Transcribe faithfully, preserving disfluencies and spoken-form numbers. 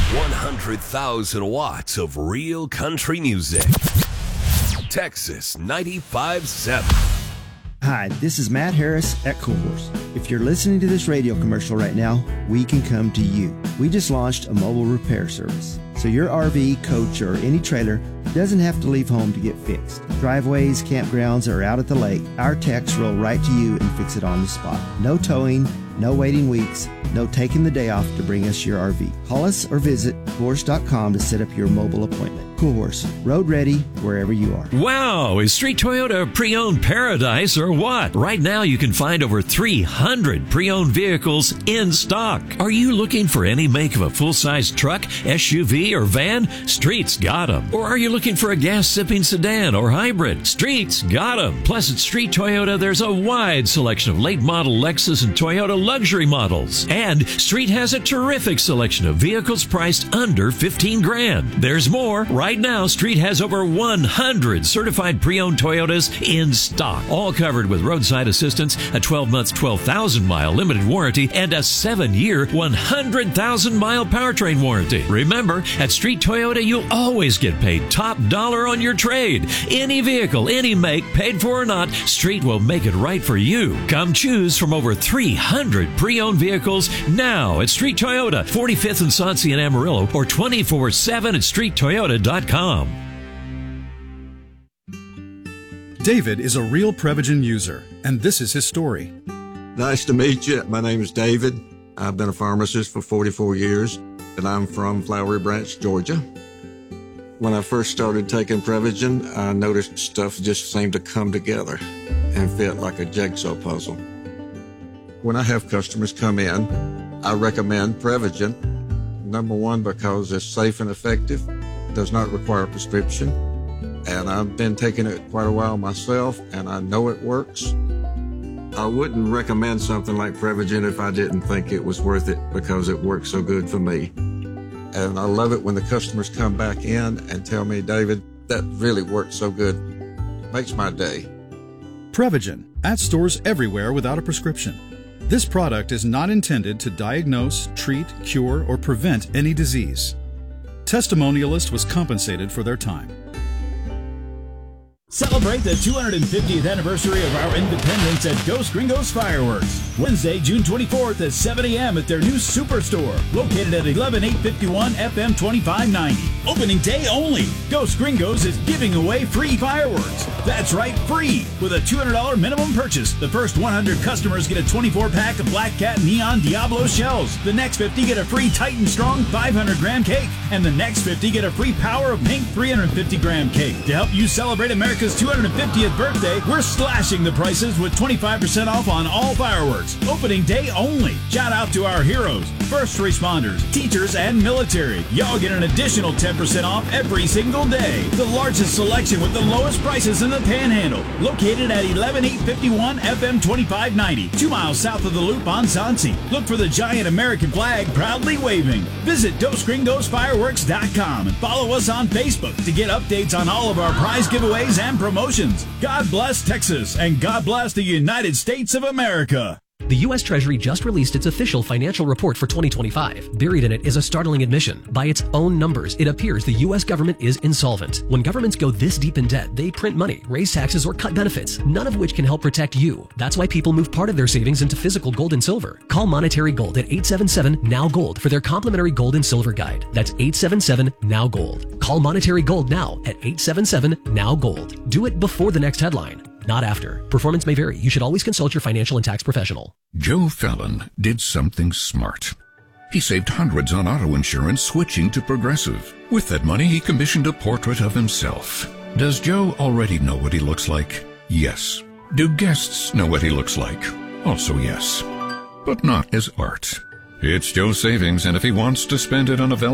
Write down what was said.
one hundred thousand watts of real country music. Texas ninety-five point seven. Hi, this is Matt Harris at Cool Horse. If you're listening to this radio commercial right now, we can come to you. We just launched a mobile repair service, so your R V, coach, or any trailer doesn't have to leave home to get fixed. Driveways, campgrounds, or out at the lake, our techs roll right to you and fix it on the spot. No towing, no waiting weeks, no taking the day off to bring us your R V. Call us or visit cool horse dot com to set up your mobile appointment. Cool Horse, road ready wherever you are. Wow, is Street Toyota pre-owned paradise or what? Right now you can find over three hundred pre-owned vehicles in stock. Are you looking for any make of a full-size truck, S U V, or van? Street's got them. Or are you looking for a gas-sipping sedan or hybrid? Street's got them. Plus at Street Toyota there's a wide selection of late-model Lexus and Toyota luxury models. And Street has a terrific selection of vehicles priced under fifteen grand. There's more. Right now, Street has over one hundred certified pre-owned Toyotas in stock, all covered with roadside assistance, a twelve-month, twelve thousand mile limited warranty, and a seven-year, one hundred thousand mile powertrain warranty. Remember, at Street Toyota, you'll always get paid top dollar on your trade. Any vehicle, any make, paid for or not, Street will make it right for you. Come choose from over three hundred pre-owned vehicles now at Street Toyota, forty-fifth and Sauncey in Amarillo, or twenty-four seven at street toyota dot com. David is a real Prevagen user, and this is his story. Nice to meet you. My name is David. I've been a pharmacist for forty-four years, and I'm from Flowery Branch, Georgia. When I first started taking Prevagen, I noticed stuff just seemed to come together and fit like a jigsaw puzzle. When I have customers come in, I recommend Prevagen. Number one, because it's safe and effective, does not require a prescription, and I've been taking it quite a while myself, and I know it works. I wouldn't recommend something like Prevagen if I didn't think it was worth it, because it works so good for me. And I love it when the customers come back in and tell me, David, that really worked so good. It makes my day. Prevagen, at stores everywhere without a prescription. This product is not intended to diagnose, treat, cure, or prevent any disease. Testimonialist was compensated for their time. Celebrate the two hundred fiftieth anniversary of our independence at Dos Gringos Fireworks. Wednesday, June twenty-fourth at seven a.m. at their new Superstore, located at eleven eight fifty-one F M twenty-five ninety. Opening day only. Dos Gringos is giving away free fireworks. That's right, free, with a two hundred dollars minimum purchase. The first one hundred customers get a twenty-four pack of Black Cat Neon Diablo shells. The next fifty get a free Titan Strong five hundred gram cake. And the next fifty get a free Power of Pink three hundred fifty gram cake. To help you celebrate America's two hundred fiftieth birthday, we're slashing the prices with twenty-five percent off on all fireworks. Opening day only. Shout out to our heroes, first responders, teachers, and military. Y'all get an additional ten percent off every single day. The largest selection with the lowest prices in the Panhandle. Located at eleven eight fifty-one F M twenty-five ninety, two miles south of the Loop on Sauncey. Look for the giant American flag proudly waving. Visit dos gringos fireworks dot com and follow us on Facebook to get updates on all of our prize giveaways and promotions. God bless Texas, and God bless the United States of America. The U S Treasury just released its official financial report for twenty twenty-five. Buried in it is a startling admission. By its own numbers, it appears the U S government is insolvent. When governments go this deep in debt, they print money, raise taxes, or cut benefits, none of which can help protect you. That's why people move part of their savings into physical gold and silver. Call Monetary Gold at eight seven seven, N O W Gold for their complimentary gold and silver guide. That's eight seven seven, N O W Gold. Call Monetary Gold now at eight seven seven, N O W Gold. Do it before the next headline, not after. Performance may vary. You should always consult your financial and tax professional. Joe Fallon did something smart. He saved hundreds on auto insurance switching to Progressive. With that money, he commissioned a portrait of himself. Does Joe already know what he looks like? Yes. Do guests know what he looks like? Also yes. But not as art. It's Joe's savings, and if he wants to spend it on a